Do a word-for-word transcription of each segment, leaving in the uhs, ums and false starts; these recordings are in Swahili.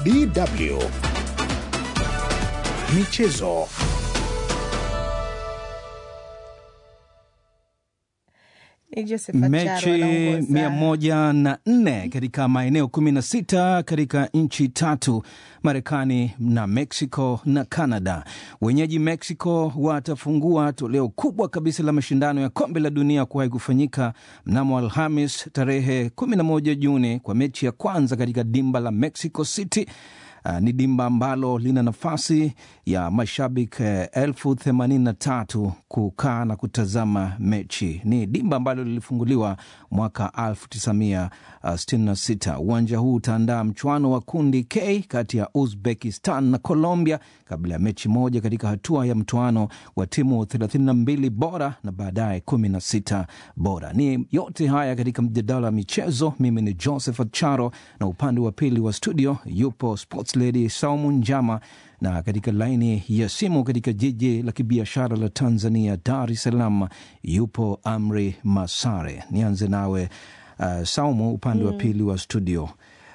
D W Michezo. Mechi mia moja na nne katika maeneo kumi na sita katika nchi tatu, Marekani na Mexico na Canada. Wenyeji Mexico watafungua toleo kubwa kabisa la mashindano ya kombe la dunia kuwahi kufanyika mnamo Alhamis tarehe kumi na moja Juni kwa mechi ya kwanza katika dimba la Mexico City. Uh, ni dimba ambalo lina nafasi ya mashabiki elfu themanini na tatu kukaa na kutazama mechi. Ni dimba ambalo lilifunguliwa mwaka elfu tisa mia sitini na sita. Uwanja huu utaandaa mchuano wa kundi K kati ya Uzbekistan na Colombia kabla ya mechi moja katika hatua ya mchuano wa timu thelathini na mbili bora na baadaye kumi na sita bora. Ni yote haya katika mjadala wa michezo. Mimi ni Joseph Acharo na upande wa pili wa studio yupo Sports Lady Saumu Njama, na katika laini ya simu katika jiji la kibiashara la Tanzania Dar es Salaam yupo Amri Masare. Nianze nawe uh, Saumu, upande mm. wa pili wa studio.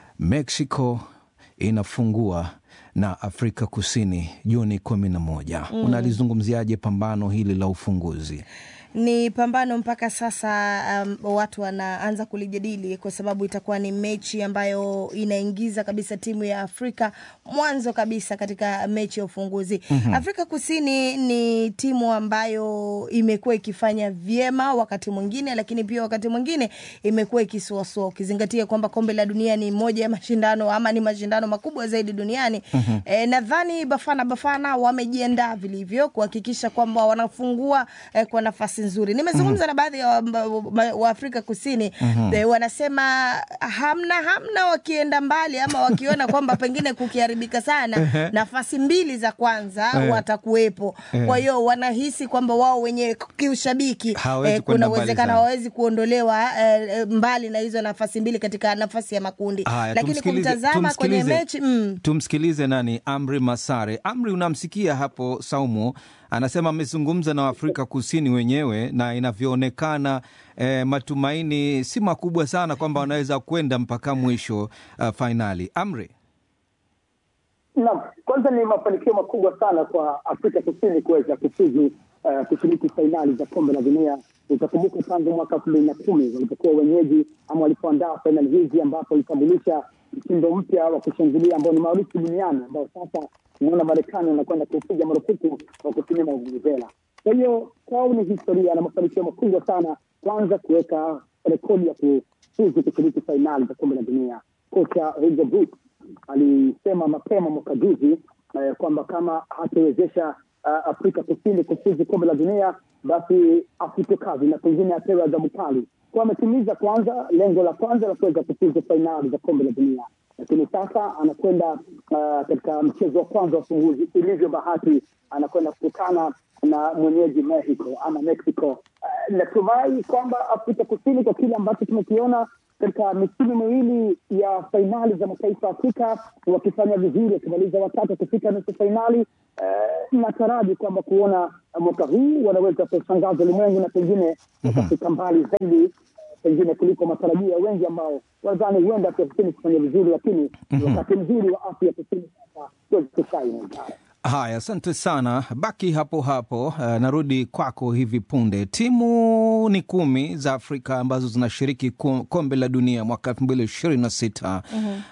Mexico inafungua na Afrika Kusini Juni kumi na moja. Mm. Unalizungumziaje pambano hili la ufunguzi? Ni pambano mpaka sasa um, watu wanaanza kulijadili kwa sababu itakuwa ni mechi ambayo inaingiza kabisa timu ya Afrika mwanzo kabisa katika mechi ya ufunguzi. Mm-hmm. Afrika Kusini ni timu ambayo imekuwa ikifanya vyema wakati mwingine, lakini pia wakati mwingine imekuwa ikisuasua, ukizingatia kwamba kombe la dunia ni moja ya mashindano ama ni mashindano makubwa zaidi duniani. Mm-hmm. E, nadhani Bafana Bafana wamejiandaa vilivyo kuhakikisha kwamba wanafungua e, kwa nafasi nzuri. Nimezungumza mm-hmm. na baadhi ya wa, wa Afrika Kusini. Mm-hmm. E, wanasema hamna hamna wakienda mbali ama wakiona kwamba pengine kukiharibika sana nafasi mbili za kwanza watakuwepo. Kwa hiyo wanahisi kwamba wao wenye kiushabiki e, kuna uwezekano hawezi kuondolewa e, mbali na hizo nafasi mbili katika nafasi ya makundi. Haya, lakini kumtazama kwenye mechi mm. tumsikilize nani Amri Masare. Amri, unamsikia hapo Saumu anasema amezungumza na Afrika Kusini wenyewe na inavyoonekana eh, matumaini si makubwa sana kwamba wanaweza kwenda mpaka mwisho uh, finali. Amri. Naam, kwanza ni mafanikio makubwa sana kwa Afrika Kusini kuweza kufuzu uh, kushiriki finali za kombe la dunia. Utakumbuka tangu mwaka elfu mbili na kumi walipokuwa wenyeji ama walipoandaa finali hizi ambapo walitambulisha mtindo mpya wa kushangilia ambao ni maarufu duniani, ambao sasa tunaona Marekani wanakwenda kupiga marufuku wa kutumia vuvuzela. Kwa hiyo kwao ni historia na mafanikio makubwa sana, kwanza kuweka rekodi ya kufuzu kushiriki finali za kombe la dunia. Kocha Roger Brooks alisema mapema mwaka juzi eh, kwamba kama hatawezesha uh, Afrika Kusini kufuzu kombe la dunia, basi afute kazi na pengine apewe adhabu kali. Kwa ametimiza kwanza lengo la kwanza la kuweza kufuzu finali za kombe la dunia, lakini sasa anakwenda uh, katika mchezo wa kwanza wa ufunguzi. Ilivyo bahati anakwenda kukutana na mwenyeji Mexico ama Mexico. Uh, natumai kwamba Afrika Kusini kwa kile ambacho tumekiona katika misimu miwili ya finali za mataifa Afrika wakifanya vizuri, wakimaliza watatu kufika nusu finali, uh, nataraji kwamba kuona mwaka huu wanaweza kushangaza ulimwengu na pengine wakafika mbali zaidi pengine kuliko matarajio ya wengi ambao wadhani huenda Afrika Kusini kufanya vizuri, lakini mm-hmm. wakati mzuri wa Afrika Kusini sasa tuweze kushaini. Haya, asante sana. Baki hapo hapo. Uh, narudi kwako hivi punde. Timu ni kumi za Afrika ambazo zinashiriki kombe la dunia mwaka elfu mbili ishirini na sita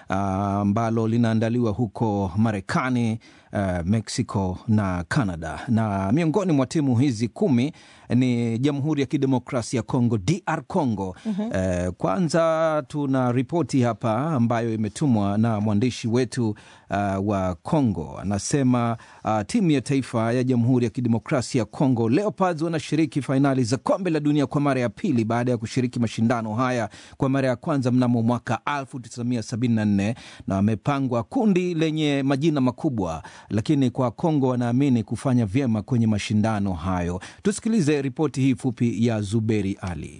ambalo uh, linaandaliwa huko Marekani, uh, Mexico na Canada. Na miongoni mwa timu hizi kumi ni Jamhuri ya Kidemokrasia ya Kongo, D R Congo. Uh-huh. Uh, kwanza tuna ripoti hapa ambayo imetumwa na mwandishi wetu uh, wa Kongo. Anasema uh, timu ya taifa ya Jamhuri ya Kidemokrasia ya Kongo Leopards wanashiriki finali za kombe la dunia kwa mara ya pili baada ya kushiriki mashindano haya kwa mara ya kwanza mnamo mwaka elfu tisa mia sabini na nne, na wamepangwa kundi lenye majina makubwa, lakini kwa Kongo wanaamini kufanya vyema kwenye mashindano hayo. Tusikilize ripoti hii fupi ya Zuberi Ali.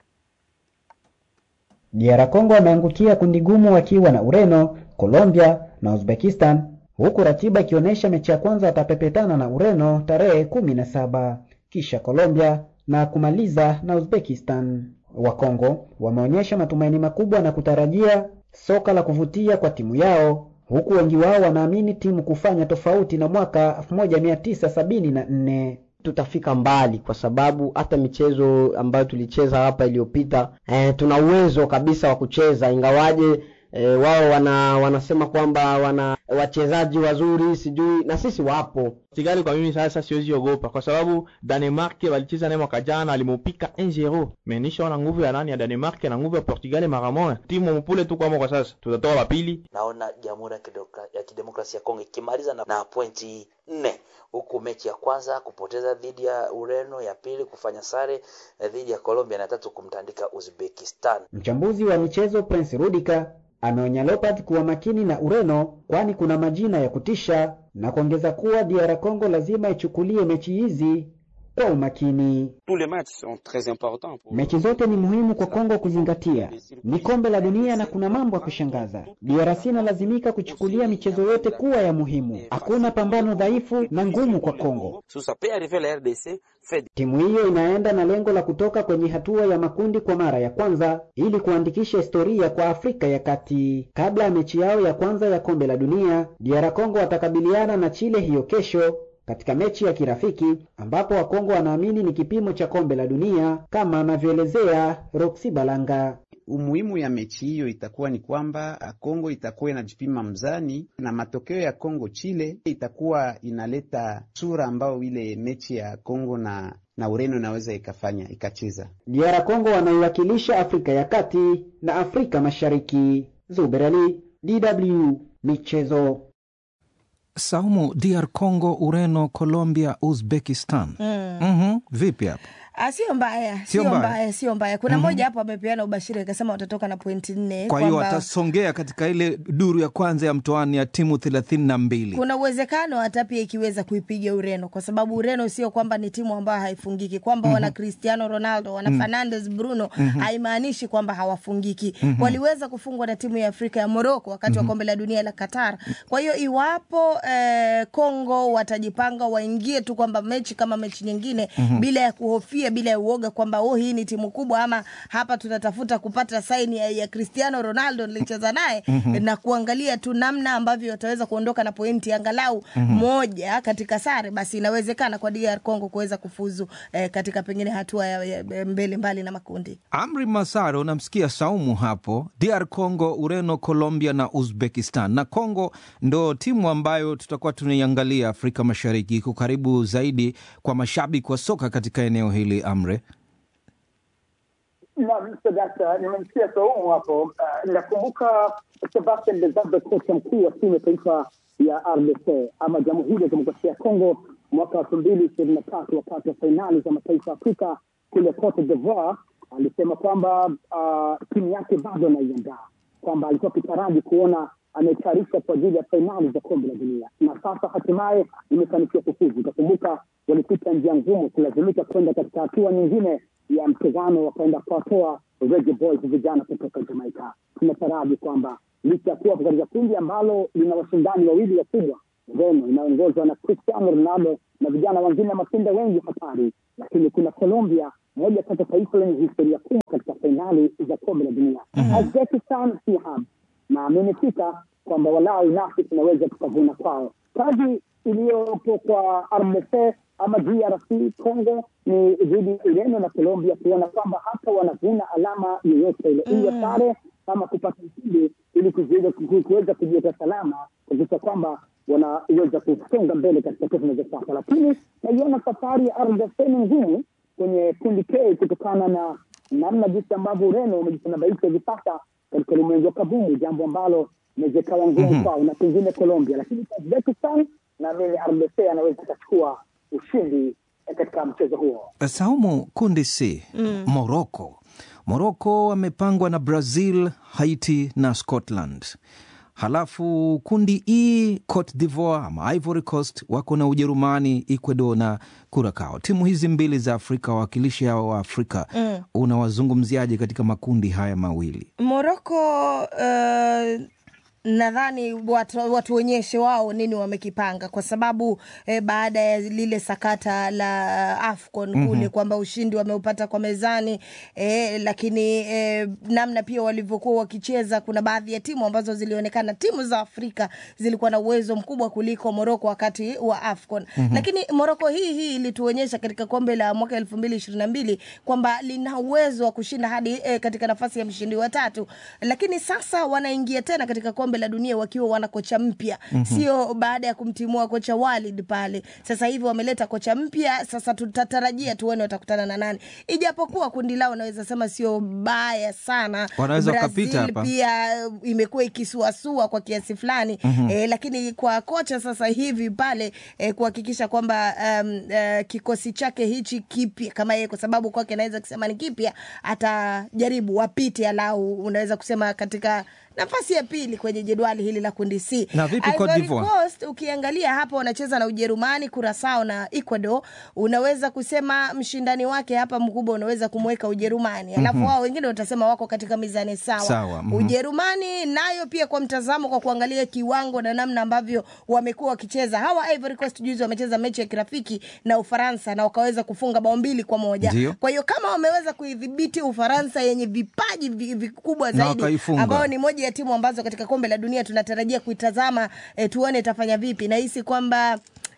D R Congo wameangukia kundi gumu wakiwa na Ureno, Colombia na Uzbekistan, huku ratiba ikionyesha mechi ya kwanza watapepetana na Ureno tarehe kumi na saba, kisha Colombia na kumaliza na Uzbekistan. Wa Kongo wameonyesha matumaini makubwa na kutarajia soka la kuvutia kwa timu yao huku wengi wao wanaamini timu kufanya tofauti na mwaka elfu moja mia tisa sabini na nne. Tutafika mbali kwa sababu hata michezo ambayo tulicheza hapa iliyopita eh, tuna uwezo kabisa wa kucheza, ingawaje E, wao wana wanasema kwamba wana wachezaji wazuri sijui, na sisi wapo. Portugal kwa mimi sasa siwezi ogopa kwa sababu Denmark walicheza naye mwaka jana alimupika one zero. Menisha wana nguvu ya nani ya Denmark na nguvu ya Portugal mara moja. Timu mpule tu kwa kwa sasa. Tutatoa wa pili. Naona Jamhuri ya Kidemokrasia ya Kongo ikimaliza na, na pointi nne, huku mechi ya kwanza kupoteza dhidi ya Ureno, ya pili kufanya sare dhidi ya Colombia, na tatu kumtandika Uzbekistan. Mchambuzi wa michezo Prince Rudika ameonya Leopard kuwa makini na Ureno kwani kuna majina ya kutisha, na kuongeza kuwa D R Congo lazima ichukulie mechi hizi kwa umakini. Mechi zote ni muhimu kwa Kongo kuzingatia. Ni kombe la dunia na kuna mambo ya kushangaza. D R C inalazimika kuchukulia michezo yote kuwa ya muhimu. Hakuna pambano dhaifu na ngumu kwa Kongo. Timu hiyo inaenda na lengo la kutoka kwenye hatua ya makundi kwa mara ya kwanza ili kuandikisha historia kwa Afrika ya Kati. Kabla ya mechi yao ya kwanza ya kombe la dunia, D R Congo watakabiliana na Chile hiyo kesho katika mechi ya kirafiki ambapo Wakongo wanaamini ni kipimo cha kombe la dunia, kama anavyoelezea Roxy Balanga. Umuhimu ya mechi hiyo itakuwa ni kwamba Kongo itakuwa inajipima mzani, na matokeo ya Kongo Chile itakuwa inaleta sura ambao ile mechi ya Kongo na na Ureno inaweza ikafanya ikacheza. D R Congo wanaiwakilisha Afrika ya Kati na Afrika Mashariki. Zuberali, D W Michezo. Saumu, D R Congo, Ureno, Colombia, Uzbekistan. Mm. Mhm. Vipi hapa? Ah, sio mbaya, sio mbaya, sio mbaya. Kuna mmoja mm-hmm. hapo amepeana ubashiri akasema watatoka na pointi nne. Kwa hiyo watasongea katika ile duru ya kwanza ya mtoano ya timu thelathini na mbili. Kuna uwezekano hata pia ikiweza kuipiga Ureno, kwa sababu Ureno sio kwamba ni timu ambayo haifungiki, kwamba mm-hmm. wana Cristiano Ronaldo, wana mm-hmm. Fernandes, Bruno, mm-hmm. haimaanishi kwamba hawafungiki. Mm-hmm. Waliweza kufungwa na timu ya Afrika ya Morocco wakati mm-hmm. wa kombe la dunia la Qatar. Kwa hiyo iwapo eh, Kongo watajipanga waingie tu kwamba mechi kama mechi nyingine mm-hmm. bila ya kuhofia, bila uoga kwamba oh hii ni timu kubwa ama hapa tunatafuta kupata saini ya, ya Cristiano Ronaldo nilicheza naye mm-hmm. na kuangalia tu namna ambavyo wataweza kuondoka na pointi angalau mm-hmm. moja katika sare, basi inawezekana kwa D R Congo kuweza kufuzu eh, katika pengine hatua ya, ya mbele mbali na makundi. Amri Masaro, unamsikia Saumu hapo. D R Congo, Ureno, Colombia na Uzbekistan. Na Congo ndo timu ambayo tutakuwa tunaiangalia Afrika Mashariki, iko karibu zaidi kwa mashabiki wa soka katika eneo hili. Amri. Na Sadaka, nimemsikia Saumu hapo. Uh, nakumbuka Sebastian Desabre, kocha mkuu wa timu ya taifa ya R D C ama Jamhuri ya Demokrasia ya Kongo mwaka elfu mbili ishirini na tatu wakati wa fainali za mataifa ya Afrika kule Cote d'Ivoire, alisema kwamba uh, timu yake bado anaiandaa, kwamba alikuwa kitaraji kuona ametayarisha kwa ajili ya fainali za kombe la dunia, na sasa hatimaye imefanikiwa kufuzu. Utakumbuka walipita njia ngumu kulazimika kwenda katika hatua nyingine ya mtazamo, wakaenda kuwatoa Reggae Boys vijana kutoka Jamaica. Tunataraji kwamba licha ya kuwa katika kundi ambalo lina washindani wawili wakubwa, Ureno inaongozwa na Cristiano Ronaldo na vijana wengine makinda wengi hatari, lakini kuna Colombia, moja kati ya taifa lenye historia kubwa katika fainali za kombe la dunia. Uzbekistan si haba, na amenifika kwamba walau nasi tunaweza tukavuna kwao. Kazi iliyopo kwa R D C ama D R C Congo ni dhidi Ureno na Colombia, kuona kwamba hata wanavuna alama yoyote ile mm. ili sare kama kupata ushindi, ili kuweza kujiweka salama, kwa kwamba wanaweza kusonga mbele katika kesi zinazofuata. Lakini naiona safari ya R D C ni ngumu kwenye kundi K kutokana na namna jinsi ambavyo Ureno wamejitanabaisha hivi sasa katika ulimwengu wa kabumbu, jambo ambalo inaweza kuwa ngumu mm-hmm. kwao na pengine Colombia. Lakini kwa Uzbekistan na mimi R D C anaweza kuchukua ushindi katika mchezo huo. Saumu, kundi C, mm. Morocco. Morocco wamepangwa na Brazil, Haiti na Scotland. Halafu kundi E, Cote d'Ivoire ama Ivory Coast wako na Ujerumani, Ecuador na Curacao. Timu hizi mbili za Afrika, wawakilishi hao wa Afrika, mm. unawazungumziaje katika makundi haya mawili? Morocco uh... Nadhani watu watuonyeshe wao nini wamekipanga, kwa sababu eh, baada ya lile sakata la AFCON mm-hmm. kule kwamba ushindi wameupata kwa mezani eh, lakini eh, namna pia walivyokuwa wakicheza, kuna baadhi ya timu ambazo zilionekana timu za Afrika zilikuwa na uwezo mkubwa kuliko Morocco wakati wa AFCON mm-hmm. lakini Morocco hii hii ilituonyesha katika kombe la mwaka elfu mbili ishirini na mbili kwamba lina uwezo wa kushinda hadi eh, katika nafasi ya mshindi wa tatu, lakini sasa wanaingia tena katika kombe la dunia wakiwa wana kocha mpya mm-hmm. sio baada ya kumtimua kocha Walid pale. Sasa hivi wameleta kocha mpya, sasa tutatarajia tuone watakutana na nani, ijapokuwa kundi lao naweza sema sio baya sana. Wanaweza kupita hapa, pia imekuwa ikisuasua kwa kiasi fulani mm-hmm. eh, lakini kwa kocha sasa hivi pale eh, kuhakikisha kwamba um, uh, kikosi chake hichi kipya kama yeye, kwa sababu kwake naweza kusema ni kipya, atajaribu wapite alau unaweza kusema katika nafasi ya pili kwenye jedwali hili la kundi C. Na vipi Cote d'Ivoire? Coast, ukiangalia hapa wanacheza na Ujerumani, Curaçao na Ecuador. Unaweza kusema mshindani wake hapa mkubwa unaweza kumweka Ujerumani. Alafu mm-hmm. wao wengine watasema wako katika mizani sawa. Sawa. Mm-hmm. Ujerumani nayo pia kwa mtazamo, kwa kuangalia kiwango na namna ambavyo wamekuwa wakicheza. Hawa Ivory Coast juzi wamecheza mechi ya kirafiki na Ufaransa na wakaweza kufunga bao mbili kwa moja. Ndiyo. Kwa hiyo kama wameweza kuidhibiti Ufaransa yenye vipaji vikubwa zaidi, ambao ni moja ya timu ambazo katika kombe la dunia tunatarajia kuitazama, e, tuone itafanya vipi. Na hisi kwamba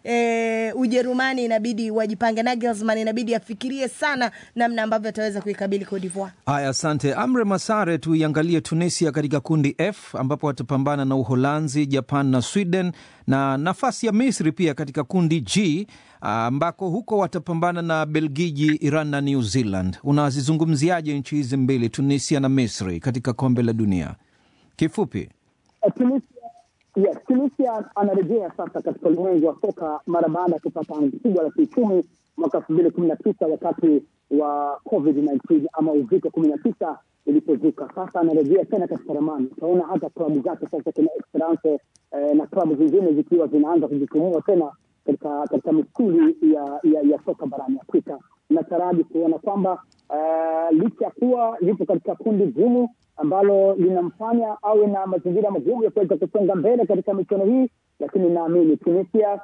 e, Ujerumani inabidi wajipange, Nagelsmann inabidi afikirie sana namna ambavyo ataweza kuikabili Cote d'Ivoire. Haya, asante Amre Masare. Tuiangalie Tunisia katika kundi F ambapo watapambana na Uholanzi, Japan na Sweden, na nafasi ya Misri pia katika kundi G ambako huko watapambana na Belgiji, Iran na New Zealand. Unazizungumziaje nchi hizi mbili, Tunisia na Misri, katika kombe la dunia? Kifupi. Tunisia, yes, Tunisia anarejea sasa katika ulimwengu wa soka mara baada ya kupata anguko kubwa la kiuchumi mwaka elfu mbili kumi na tisa wakati wa covid kumi na tisa ama uviko kumi na tisa ilipozuka. Sasa anarejea tena katika ramani. Utaona hata klabu zake sasa kuna Esperance eh, na klabu zingine zikiwa zinaanza kujikumua tena katika katika misuli ya, ya ya soka barani Afrika. Nataraji kuona kwamba uh, licha kuwa yupo katika kundi gumu ambalo linamfanya awe na mazingira magumu ya kuweza kusonga mbele katika michuano hii, lakini naamini Tunisia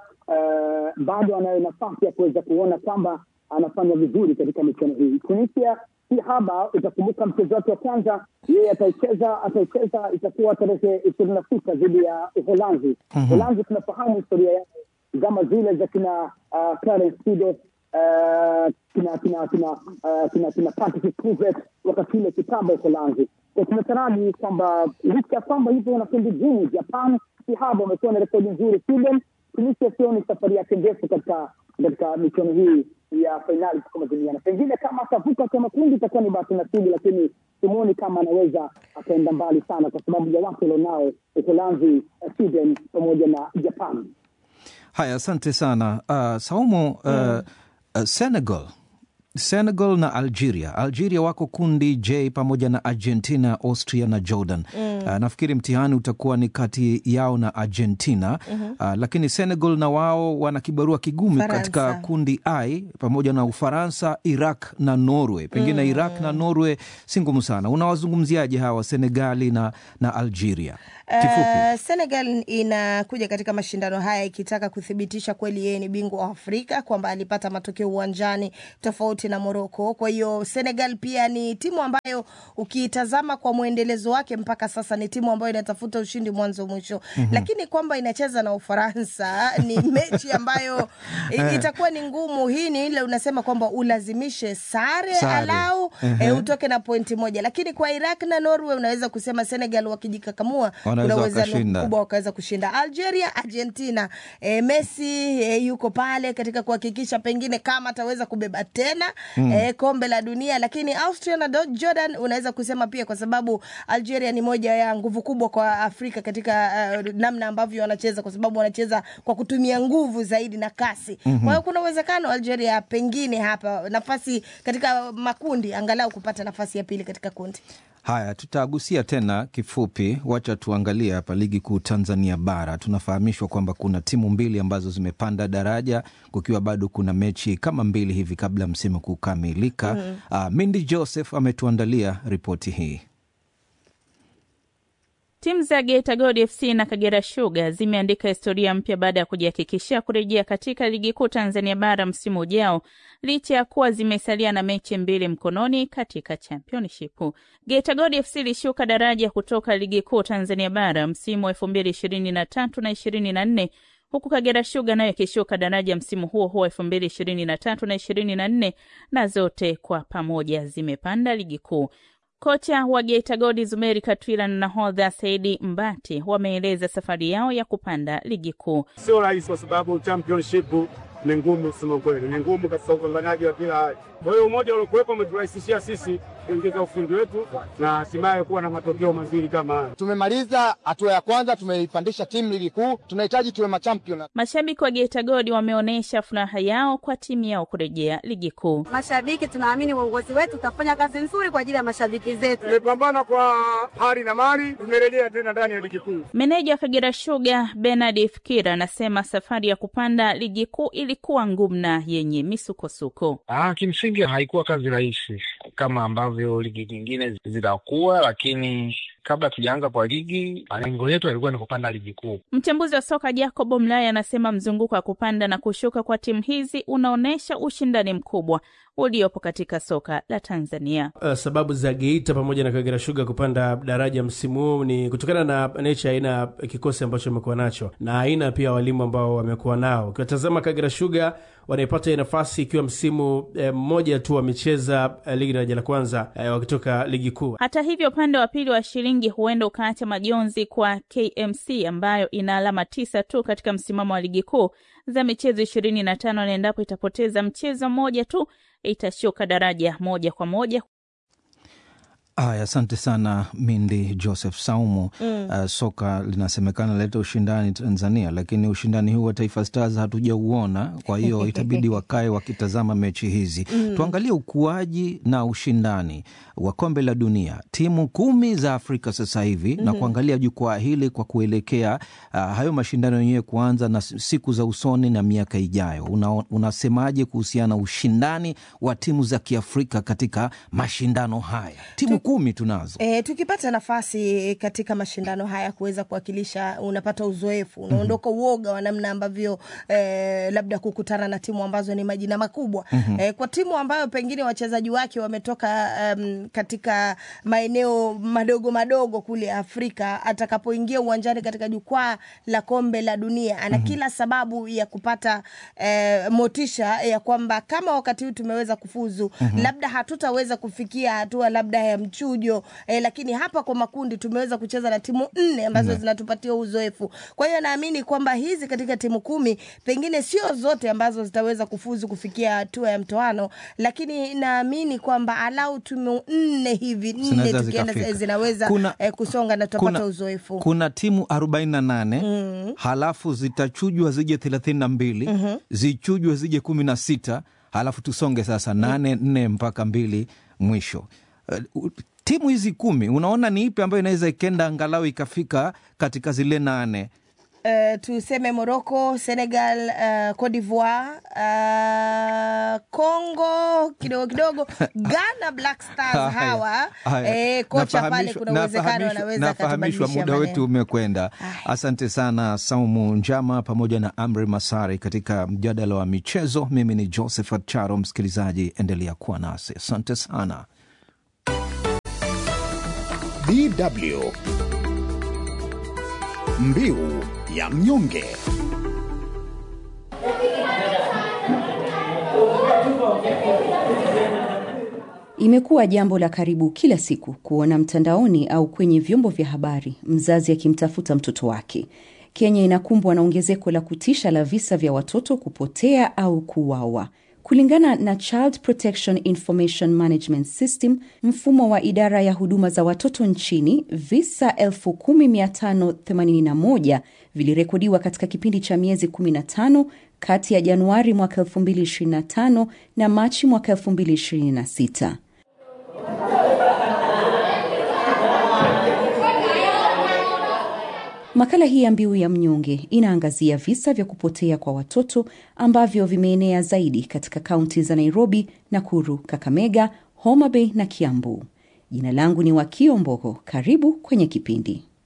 uh, bado anayo nafasi ya kuweza kuona kwamba anafanya vizuri katika michuano hii. Tunisia si haba, utakumbuka mchezo wake wa kwanza yeye ataicheza ataicheza itakuwa tarehe ishirini na sita dhidi ya Uholanzi. Mm-hmm. Uholanzi tunafahamu historia yake zama zile za kina uh, Clarence Seedorf, uh, kina kina kina uh, kina kina Patrick Kluivert wakati ile kitambo Uholanzi. Kwa tunataraji kwamba licha kwamba hivyo na kundi gumu, Japan si haba, wamekuwa na rekodi nzuri. Sweden, Tunisia sio ni safari yake ndefu katika katika michuano hii ya finali kama dunia. Pengine kama atavuka kwa makundi itakuwa ni bahati nasibu, lakini simuoni kama anaweza akaenda mbali sana kwa sababu ya watu walionao Uholanzi, Sweden pamoja na Japan. Haya, asante sana. Uh, Saumu, uh, mm. uh, Senegal Senegal na Algeria. Algeria wako kundi J pamoja na Argentina, Austria na Jordan. Mm. Uh, nafikiri mtihani utakuwa ni kati yao na Argentina. Mm-hmm. Uh, lakini Senegal na wao wana kibarua kigumu Faransa katika kundi I pamoja na Ufaransa, Iraq na Norway. Pengine mm. Iraq na Norway si ngumu sana. Unawazungumziaje hawa Senegali na, na Algeria? Uh, Senegal inakuja katika mashindano haya ikitaka kuthibitisha kweli yeye ni bingwa wa Afrika, kwamba alipata matokeo uwanjani tofauti na Morocco. Kwa hiyo Senegal pia ni timu ambayo ukitazama kwa muendelezo wake mpaka sasa ni timu ambayo inatafuta ushindi mwanzo mwisho. Mm-hmm. Lakini kwamba inacheza na Ufaransa ni mechi ambayo itakuwa ni ngumu. Hii ni ile unasema kwamba ulazimishe sare, sare. Alau uh-huh. e, utoke na pointi moja. Lakini kwa Iraq na Norway unaweza kusema Senegal wakijikakamua kuna uwezekano mkubwa wakaweza kushinda. Algeria, Argentina, e, Messi e, yuko pale katika kuhakikisha pengine kama ataweza kubeba tena mm. e, kombe la dunia. Lakini Austria na Jordan unaweza kusema pia, kwa sababu Algeria ni moja ya nguvu kubwa kwa Afrika katika uh, namna ambavyo wanacheza, kwa sababu wanacheza kwa kutumia nguvu zaidi na kasi. Mm-hmm. Kwa hiyo kuna uwezekano Algeria pengine hapa nafasi katika makundi angalau kupata nafasi ya pili katika kundi. Haya, tutagusia tena kifupi. Wacha tuangalie hapa ligi kuu Tanzania bara. Tunafahamishwa kwamba kuna timu mbili ambazo zimepanda daraja, kukiwa bado kuna mechi kama mbili hivi kabla msimu kukamilika. Mm. Uh, Mindy Joseph ametuandalia ripoti hii. Timu za Geita Gold F C na Kagera Sugar zimeandika historia mpya baada ya kujihakikishia kurejea katika ligi kuu Tanzania bara msimu ujao, licha ya kuwa zimesalia na mechi mbili mkononi katika championship. Geita Gold F C ilishuka daraja kutoka ligi kuu Tanzania bara msimu wa elfu mbili ishirini na tatu na ishirini na nne, huku Kagera Sugar nayo ikishuka daraja msimu huo huo elfu mbili ishirini na tatu na ishirini na nne, na zote kwa pamoja zimepanda ligi kuu. Kocha wa Geita Gold Zumeri Katwila na nahodha Saidi Mbati wameeleza safari yao ya kupanda ligi kuu. Sio rahisi kwa sababu championship ni ngumu sana kweli. Ni ngumu katika upambanaji wa kila hali. Kwa hiyo umoja uliokuwepo umeturahisishia sisi kuongeza ufundi wetu na hatimaye kuwa na matokeo mazuri kama haya. Tumemaliza hatua ya kwanza, tumeipandisha timu ligi kuu. Tunahitaji tuwe machampion. Mashabiki wa Geita Gold wameonesha furaha yao kwa timu yao kurejea ligi kuu. Mashabiki tunaamini uongozi wetu utafanya kazi nzuri kwa ajili ya mashabiki zetu. Tumepambana kwa hali na mali, tumerejea tena ndani ya ligi kuu. Meneja wa Kagera Sugar Bernard Fikira anasema safari ya kupanda ligi kuu ilikuwa ngumu na yenye misukosuko. Ah, kimsingi haikuwa kazi rahisi kama ambavyo ligi nyingine zinakuwa, lakini kabla tujaanza kwa ligi, lengo letu lilikuwa ni kupanda ligi kuu. Mchambuzi wa soka Jacob Mlaya anasema mzunguko wa kupanda na kushuka kwa timu hizi unaonesha ushindani mkubwa uliopo katika soka la Tanzania. Uh, sababu za Geita pamoja na Kagera Sugar kupanda daraja msimu huu ni kutokana na nature aina kikosi ambacho wamekuwa nacho na aina pia walimu ambao wamekuwa nao. Ukitazama Kagera Sugar wanaipata nafasi ikiwa msimu mmoja eh, tu wamecheza eh, ligi daraja la kwanza eh, wakitoka ligi kuu. Hata hivyo upande wa pili wa shilingi huenda ukaacha majonzi kwa K M C ambayo ina alama tisa tu katika msimamo wa ligi kuu za michezo ishirini na tano, na endapo itapoteza mchezo mmoja tu itashuka daraja moja kwa moja. Aya, asante sana Mindi Joseph Saumu. Mm. Uh, soka linasemekana leta ushindani Tanzania, lakini ushindani huu wa Taifa Stars hatujauona, kwa hiyo itabidi wakae wakitazama mechi hizi. Mm. Tuangalie ukuaji na ushindani wa kombe la dunia. Timu kumi za Afrika sasa hivi, mm-hmm. na kuangalia jukwaa hili kwa kuelekea uh, hayo mashindano yenyewe kuanza na siku za usoni na miaka ijayo. Una, unasemaje kuhusiana ushindani wa timu za Kiafrika katika mashindano haya? Timu kumi tunazo. E, tukipata nafasi katika mashindano haya kuweza kuwakilisha, unapata uzoefu, unaondoka mm-hmm. uoga wa namna ambavyo e, labda kukutana na timu ambazo ni majina makubwa. Mm-hmm. E, kwa timu ambayo pengine wachezaji wake wametoka um, katika maeneo madogo madogo kule Afrika, atakapoingia uwanjani katika jukwaa la kombe la dunia ana mm-hmm. kila sababu ya kupata e, motisha ya kwamba kama wakati huu tumeweza kufuzu, mm-hmm. labda hatutaweza kufikia hatua labda ya mchujo, eh, lakini hapa kwa makundi tumeweza kucheza na timu nne ambazo zinatupatia uzoefu. Kwa hiyo naamini kwamba hizi katika timu kumi pengine sio zote ambazo zitaweza kufuzu kufikia hatua ya mtoano, lakini naamini kwamba alau timu nne hivi nne tukienda zinaweza kuna, eh, kusonga na tutapata kuna, uzoefu. Kuna timu arobaini na nane, mm. halafu zitachujwa zije thelathini na mbili, mm-hmm. zichujwe zije kumi na sita, halafu tusonge sasa nane nne mpaka mbili mwisho. Uh, timu hizi kumi unaona ni ipi ambayo inaweza ikenda angalau ikafika katika zile nane? Uh, tuseme Morocco, Senegal, uh, Cote d'Ivoire, uh, Congo kidogo kidogo, Ghana Black Stars hawa. Eh, kocha pale kuna uwezekano anaweza nafahamishwa muda wetu umekwenda. Asante sana Saumu Njama pamoja na Amri Masari katika mjadala wa michezo. Mimi ni Josephat Charo, msikilizaji endelea kuwa nasi. Asante sana. D W Mbiu ya mnyonge. Imekuwa jambo la karibu kila siku kuona mtandaoni au kwenye vyombo vya habari mzazi akimtafuta mtoto wake. Kenya inakumbwa na ongezeko la kutisha la visa vya watoto kupotea au kuuawa. Kulingana na Child Protection Information Management System, mfumo wa idara ya huduma za watoto nchini, visa elfu kumi mia tano themanini na moja vilirekodiwa katika kipindi cha miezi kumi na tano kati ya Januari mwaka elfu mbili ishirini na tano na Machi mwaka elfu mbili ishirini na sita. Makala hii ya Mbiu ya Mnyonge inaangazia visa vya kupotea kwa watoto ambavyo vimeenea zaidi katika kaunti za Nairobi, Nakuru, Kakamega, Homa Bay na Kiambu. Jina langu ni Wakio Mbogo. Karibu kwenye kipindi.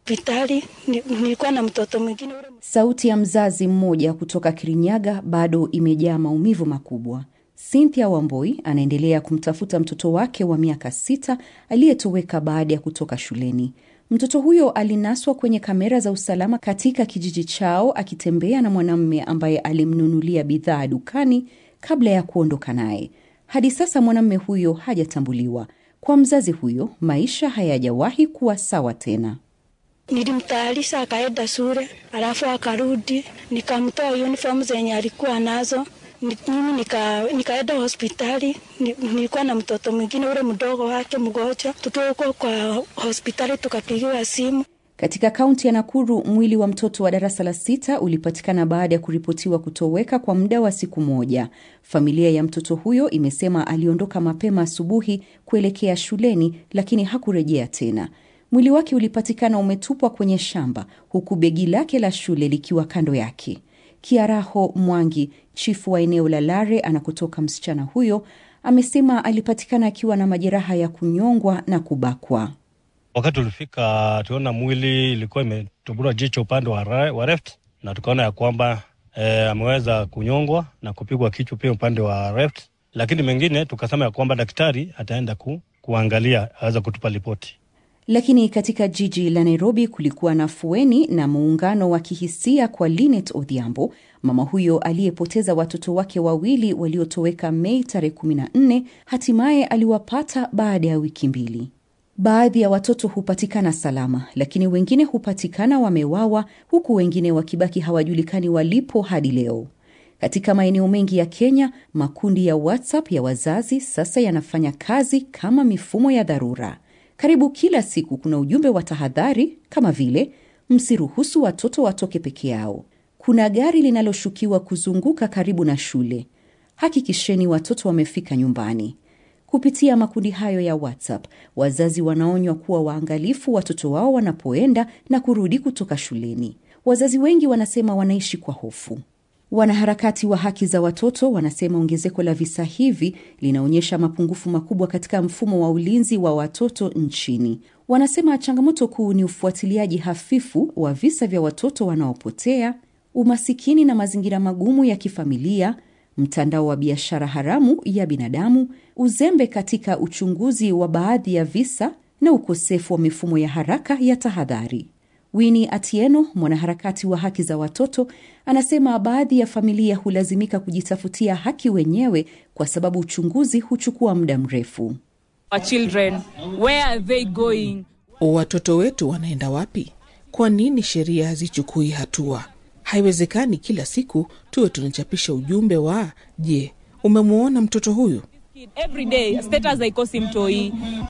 hospitali, nilikuwa na mtoto mwingine. Sauti ya mzazi mmoja kutoka Kirinyaga bado imejaa maumivu makubwa. Cynthia Wamboi anaendelea kumtafuta mtoto wake wa miaka sita aliyetoweka baada ya kutoka shuleni. Mtoto huyo alinaswa kwenye kamera za usalama katika kijiji chao akitembea na mwanamume ambaye alimnunulia bidhaa dukani kabla ya kuondoka naye. Hadi sasa mwanamume huyo hajatambuliwa. Kwa mzazi huyo, maisha hayajawahi kuwa sawa tena. Nilimtayarisha akaenda shule, alafu akarudi, nikamtoa uniform zenye alikuwa nazo. Mimi nika nikaenda hospitali, nilikuwa na mtoto mwingine ule mdogo wake mgonjwa. Tutoka kwa hospitali tukapigiwa simu. Katika kaunti ya Nakuru, mwili wa mtoto wa darasa la sita ulipatikana baada ya kuripotiwa kutoweka kwa muda wa siku moja. Familia ya mtoto huyo imesema aliondoka mapema asubuhi kuelekea shuleni, lakini hakurejea tena. Mwili wake ulipatikana umetupwa kwenye shamba, huku begi lake la shule likiwa kando yake. Kiaraho Mwangi, chifu wa eneo la Lare anakotoka msichana huyo, amesema alipatikana akiwa na majeraha ya kunyongwa na kubakwa. Wakati tulifika tuona mwili ilikuwa imetubura jicho upande wa left, na tukaona ya kwamba e, ameweza kunyongwa na kupigwa kichwa pia upande wa left, lakini mengine tukasema ya kwamba daktari ataenda ku, kuangalia aweza kutupa ripoti. Lakini katika jiji la Nairobi kulikuwa na fueni na muungano wa kihisia kwa Linet Odhiambo, mama huyo aliyepoteza watoto wake wawili waliotoweka Mei tarehe kumi na nne, hatimaye aliwapata baada ya wiki mbili. Baadhi ya watoto hupatikana salama, lakini wengine hupatikana wamewawa, huku wengine wakibaki hawajulikani walipo hadi leo. Katika maeneo mengi ya Kenya, makundi ya WhatsApp ya wazazi sasa yanafanya kazi kama mifumo ya dharura. Karibu kila siku kuna ujumbe wa tahadhari kama vile msiruhusu watoto watoke peke yao. Kuna gari linaloshukiwa kuzunguka karibu na shule. Hakikisheni watoto wamefika nyumbani. Kupitia makundi hayo ya WhatsApp, wazazi wanaonywa kuwa waangalifu watoto wao wanapoenda na kurudi kutoka shuleni. Wazazi wengi wanasema wanaishi kwa hofu. Wanaharakati wa haki za watoto wanasema ongezeko la visa hivi linaonyesha mapungufu makubwa katika mfumo wa ulinzi wa watoto nchini. Wanasema changamoto kuu ni ufuatiliaji hafifu wa visa vya watoto wanaopotea, umasikini na mazingira magumu ya kifamilia, mtandao wa biashara haramu ya binadamu, uzembe katika uchunguzi wa baadhi ya visa na ukosefu wa mifumo ya haraka ya tahadhari. Winnie Atieno, mwanaharakati wa haki za watoto, anasema baadhi ya familia hulazimika kujitafutia haki wenyewe kwa sababu uchunguzi huchukua muda mrefu. Our children, where are they going? Watoto wetu wanaenda wapi? Kwa nini sheria hazichukui hatua? Haiwezekani kila siku tuwe tunachapisha ujumbe wa, je, umemuona mtoto huyu? Every day, status haikosi mtoi.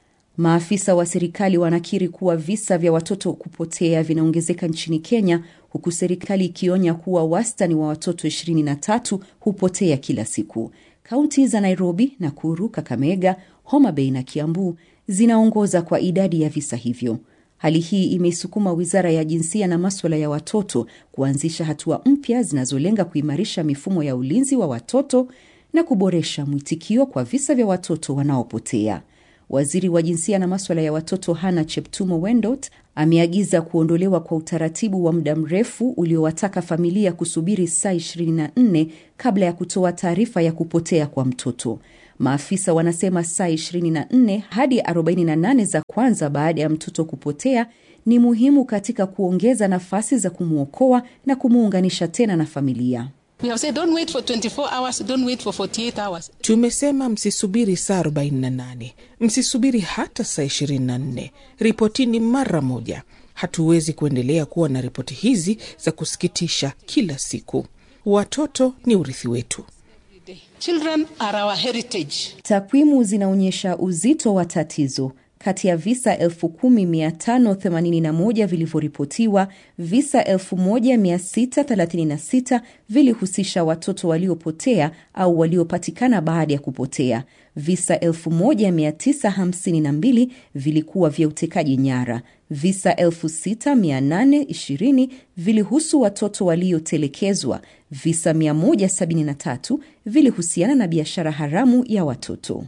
Maafisa wa serikali wanakiri kuwa visa vya watoto kupotea vinaongezeka nchini Kenya, huku serikali ikionya kuwa wastani wa watoto ishirini na tatu hupotea kila siku. Kaunti za Nairobi, Nakuru, Kakamega, Homa Bay na Kiambu zinaongoza kwa idadi ya visa hivyo. Hali hii imeisukuma Wizara ya Jinsia na Masuala ya Watoto kuanzisha hatua mpya zinazolenga kuimarisha mifumo ya ulinzi wa watoto na kuboresha mwitikio kwa visa vya watoto wanaopotea. Waziri wa Jinsia na Masuala ya Watoto Hannah Cheptumo Wendot ameagiza kuondolewa kwa utaratibu wa muda mrefu uliowataka familia kusubiri saa ishirini na nne kabla ya kutoa taarifa ya kupotea kwa mtoto. Maafisa wanasema saa ishirini na nne hadi arobaini na nane za kwanza baada ya mtoto kupotea ni muhimu katika kuongeza nafasi za kumuokoa na kumuunganisha tena na familia. We have said don't wait for twenty-four hours, don't wait for forty-eight hours. Tumesema msisubiri saa arobaini na nane, msisubiri hata saa ishirini na nne. Ripotini mara moja. Hatuwezi kuendelea kuwa na ripoti hizi za kusikitisha kila siku. Watoto ni urithi wetu. Children are our heritage. Takwimu zinaonyesha uzito wa tatizo. Kati ya visa elfu kumi mia tano themanini na moja vilivyoripotiwa, visa elfu moja mia sita thelathini na sita vilihusisha watoto waliopotea au waliopatikana baada ya kupotea. Visa elfu moja mia tisa hamsini na mbili vilikuwa vya utekaji nyara. Visa elfu sita mia nane ishirini vilihusu watoto waliotelekezwa. Visa mia moja sabini na tatu vilihusiana na biashara haramu ya watoto.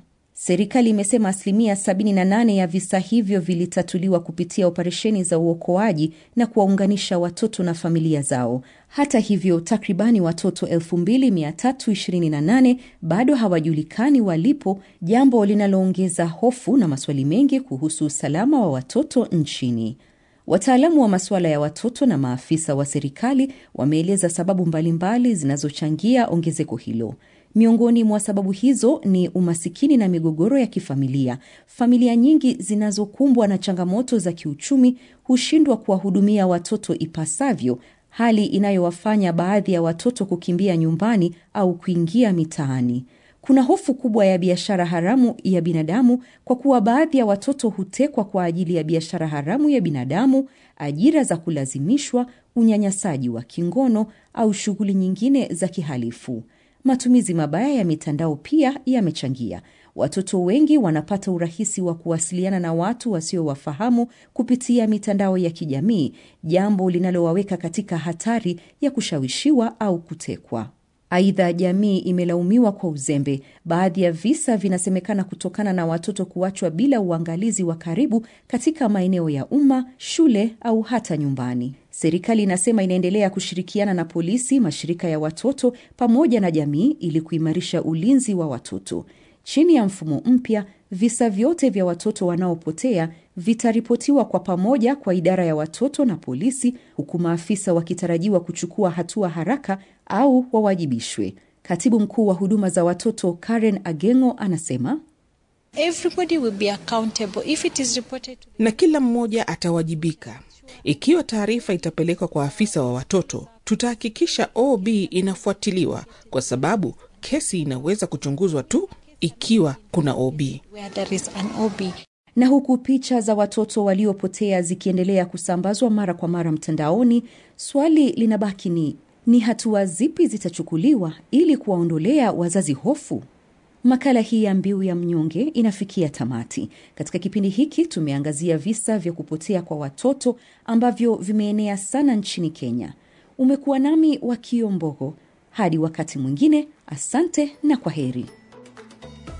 Serikali imesema asilimia sabini na nane ya visa hivyo vilitatuliwa kupitia operesheni za uokoaji na kuwaunganisha watoto na familia zao. Hata hivyo, takribani watoto elfu mbili mia tatu ishirini na nane bado hawajulikani walipo, jambo linaloongeza hofu na maswali mengi kuhusu usalama wa watoto nchini. Wataalamu wa masuala ya watoto na maafisa wa serikali wameeleza sababu mbalimbali zinazochangia ongezeko hilo. Miongoni mwa sababu hizo ni umasikini na migogoro ya kifamilia. Familia nyingi zinazokumbwa na changamoto za kiuchumi hushindwa kuwahudumia watoto ipasavyo, hali inayowafanya baadhi ya watoto kukimbia nyumbani au kuingia mitaani. Kuna hofu kubwa ya biashara haramu ya binadamu kwa kuwa baadhi ya watoto hutekwa kwa ajili ya biashara haramu ya binadamu, ajira za kulazimishwa, unyanyasaji wa kingono au shughuli nyingine za kihalifu. Matumizi mabaya ya mitandao pia yamechangia. Watoto wengi wanapata urahisi wa kuwasiliana na watu wasiowafahamu kupitia mitandao ya kijamii, jambo linalowaweka katika hatari ya kushawishiwa au kutekwa. Aidha, jamii imelaumiwa kwa uzembe. Baadhi ya visa vinasemekana kutokana na watoto kuachwa bila uangalizi wa karibu katika maeneo ya umma, shule au hata nyumbani. Serikali inasema inaendelea kushirikiana na polisi, mashirika ya watoto pamoja na jamii ili kuimarisha ulinzi wa watoto. Chini ya mfumo mpya, visa vyote vya watoto wanaopotea vitaripotiwa kwa pamoja kwa idara ya watoto na polisi, huku maafisa wakitarajiwa kuchukua hatua haraka au wawajibishwe. Katibu mkuu wa huduma za watoto Karen Agengo anasema, Everybody will be accountable if it is reported to... na kila mmoja atawajibika. Ikiwa taarifa itapelekwa kwa afisa wa watoto, tutahakikisha O B inafuatiliwa kwa sababu kesi inaweza kuchunguzwa tu ikiwa kuna O B. Where there is an O B. Na huku picha za watoto waliopotea zikiendelea kusambazwa mara kwa mara mtandaoni, swali linabaki ni ni hatua zipi zitachukuliwa ili kuwaondolea wazazi hofu? Makala hii ya Mbiu ya Mnyonge inafikia tamati. Katika kipindi hiki tumeangazia visa vya kupotea kwa watoto ambavyo vimeenea sana nchini Kenya. Umekuwa nami Wakio Mbogo. Hadi wakati mwingine, asante na kwaheri.